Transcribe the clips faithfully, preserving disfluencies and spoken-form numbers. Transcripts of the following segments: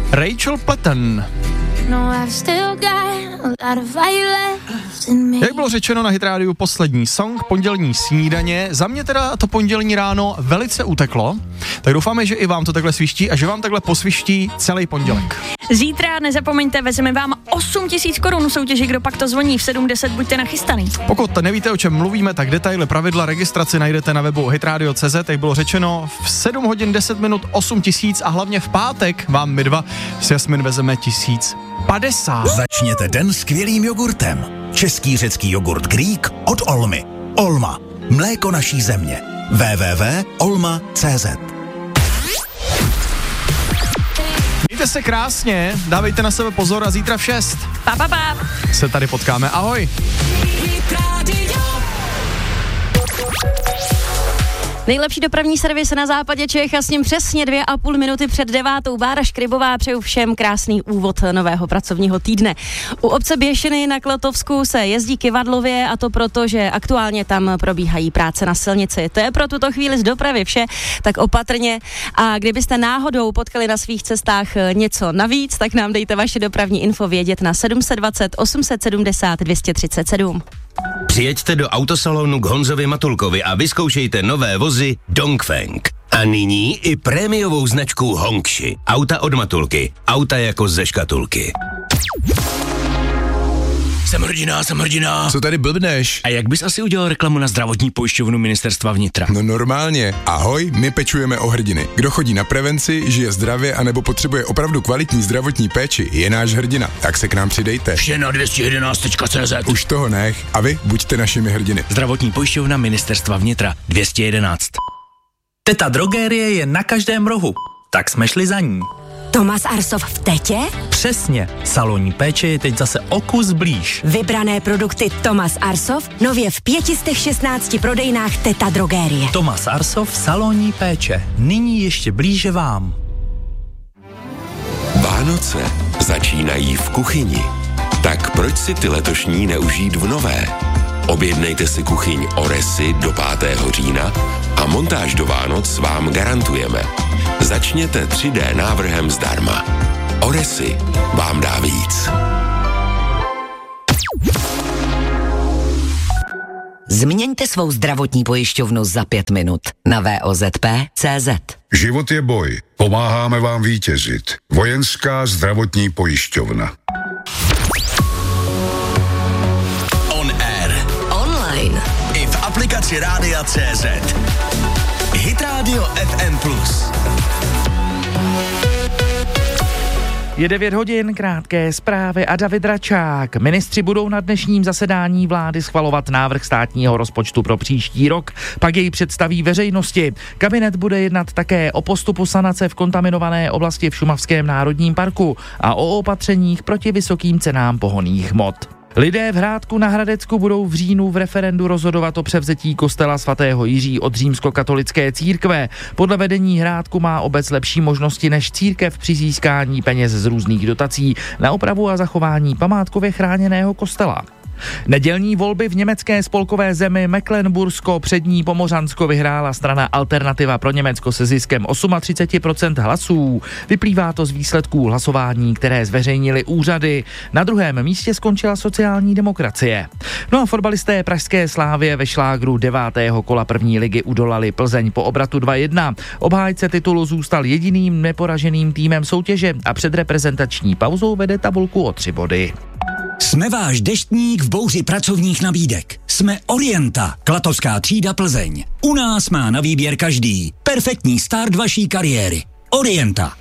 Rachel Platten. Jak bylo řečeno na Hit Rádiu, poslední song, pondělní snídaně. Za mě teda to pondělní ráno velice uteklo, tak doufáme, že i vám to takhle sviští a že vám takhle posviští celý pondělek. Zítra nezapomeňte, vezmeme vám osm tisíc korun soutěži, kdo pak to zvoní v sedm deset, buďte nachystaný. Pokud nevíte, o čem mluvíme, tak detaily, pravidla registraci najdete na webu hitradio tečka cé zet, jak bylo řečeno, v sedm hodin deset minut osm tisíc a hlavně v pátek vám my dva s Jasmin vezeme tisíc padesát. Začněte den skvělým jogurtem. Český řecký jogurt Greek od Olmy. Olma. Mléko naší země. w w w tečka olma tečka cé zet. Mějte se krásně, dávejte na sebe pozor a zítra v šest Pa, pa, pa. se tady potkáme. Ahoj. Nejlepší dopravní servis na západě Čech a s ním přesně dvě a půl minuty před devátou. Bára Škrybová, přeju všem krásný úvod nového pracovního týdne. U obce Běšiny na Klatovsku se jezdí kyvadlově a to proto, že aktuálně tam probíhají práce na silnici. To je pro tuto chvíli z dopravy vše, tak opatrně. A kdybyste náhodou potkali na svých cestách něco navíc, tak nám dejte vaše dopravní info vědět na sedm set dvacet osm set sedmdesát dvě stě třicet sedm. Přijeďte do autosalonu k Honzovi Matulkovi a vyzkoušejte nové vozy Dongfeng. A nyní i prémiovou značku Hongshi. Auta od Matulky. Auta jako ze škatulky. Jsem hrdina, jsem hrdina. Co tady blbneš? A jak bys asi udělal reklamu na zdravotní pojišťovnu Ministerstva vnitra? No normálně. Ahoj, my pečujeme o hrdiny. Kdo chodí na prevenci, žije zdravě anebo potřebuje opravdu kvalitní zdravotní péči, je náš hrdina. Tak se k nám přidejte. Vše na dvě stě jedenáct tečka cé zet. Už toho nech. A vy buďte našimi hrdiny. Zdravotní pojišťovna Ministerstva vnitra dvě stě jedenáct. Teta Drogérie je na každém rohu. Tak jsme šli za ní. Tomas Arsov v Tetě? Přesně. Salonní péče je teď zase o kus blíž. Vybrané produkty Tomas Arsov nově v pěti šestnácti prodejnách Teta Drogérie. Tomas Arsov, salonní péče. Nyní ještě blíže vám. Vánoce začínají v kuchyni. Tak proč si ty letošní neužít v nové? Objednejte si kuchyň Oresy do pátého října a montáž do Vánoc vám garantujeme. Začněte tři dé návrhem zdarma. Oresy vám dá víc. Změňte svou zdravotní pojišťovnu za pět minut na v o zet pé tečka cé zet. Život je boj. Pomáháme vám vítězit. Vojenská zdravotní pojišťovna. On air. Online. I v aplikaci Rádia tečka cé zet. Hit Radio ef em plus. Je devět hodin, krátké zprávy a David Račák. Ministři budou na dnešním zasedání vlády schvalovat návrh státního rozpočtu pro příští rok, pak jej představí veřejnosti. Kabinet bude jednat také o postupu sanace v kontaminované oblasti v Šumavském národním parku a o opatřeních proti vysokým cenám pohonných hmot. Lidé v Hrádku na Hradecku budou v říjnu v referendu rozhodovat o převzetí kostela svatého Jiří od římskokatolické církve. Podle vedení Hrádku má obec lepší možnosti než církev při získání peněz z různých dotací na opravu a zachování památkově chráněného kostela. Nedělní volby v německé spolkové zemi Mecklenbursko přední Pomořansko vyhrála strana Alternativa pro Německo se ziskem třicet osm procent hlasů. Vyplývá to z výsledků hlasování, které zveřejnily úřady. Na druhém místě skončila sociální demokracie. No a fotbalisté pražské Slávie ve šlágru devátého kola první ligy udolali Plzeň po obratu dva jedna. Obhájce titulu zůstal jediným neporaženým týmem soutěže a před reprezentační pauzou vede tabulku o tři body. Jsme váš deštník v bouři pracovních nabídek. Jsme Orienta, klatovská třída Plzeň. U nás má na výběr každý. Perfektní start vaší kariéry. Orienta.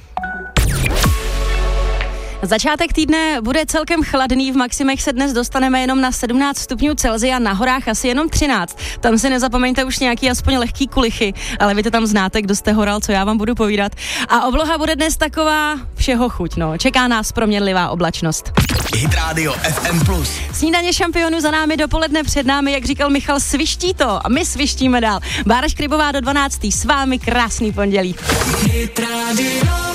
Začátek týdne bude celkem chladný, v maximech se dnes dostaneme jenom na sedmnáct stupňů Celsia, na horách asi jenom třináct. Tam si nezapomeňte už nějaký aspoň lehký kulichy, ale vy to tam znáte, kdo jste horal, co já vám budu povídat. A obloha bude dnes taková všeho chuť, no. Čeká nás proměnlivá oblačnost. Hit Radio ef em plus. Snídaně šampionů za námi, dopoledne před námi, jak říkal Michal, sviští to a my svištíme dál. Bára Škrybová do dvanácté s vámi, krásný pondělí. Hit Radio.